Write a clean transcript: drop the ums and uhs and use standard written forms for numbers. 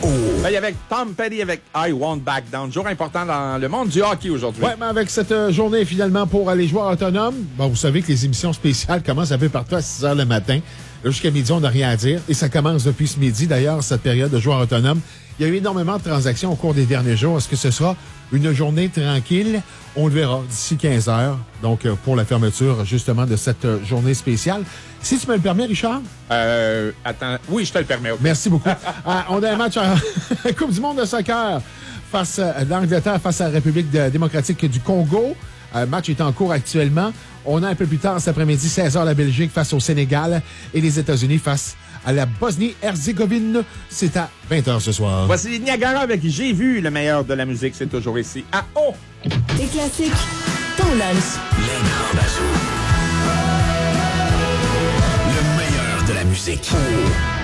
Ben, il y avait Tom Petty avec I Won't Back Down. Jour important dans le monde du hockey aujourd'hui. Oui, mais avec cette journée, finalement, pour les joueurs autonomes, bon, vous savez que les émissions spéciales commencent un peu partout à 6 h le matin. Là, jusqu'à midi, on n'a rien à dire. Et ça commence depuis ce midi, d'ailleurs, cette période de joueurs autonomes. Il y a eu énormément de transactions au cours des derniers jours. Est-ce que ce sera une journée tranquille? On le verra d'ici 15 h. Donc, pour la fermeture, justement, de cette journée spéciale. Si tu me le permets, Richard? Attends. Oui, je te le permets. Okay. Merci beaucoup. On a un match en Coupe du monde de soccer face à l'Angleterre face à la République démocratique du Congo. Le match est en cours actuellement. On a un peu plus tard cet après-midi, 16 h, la Belgique face au Sénégal et les États-Unis face à la Bosnie-Herzégovine. C'est à 20 h ce soir. Voici Niagara avec J'ai vu le meilleur de la musique. C'est toujours ici à O. Les classiques, ton lunch. Les grands bazous. Le meilleur de la musique.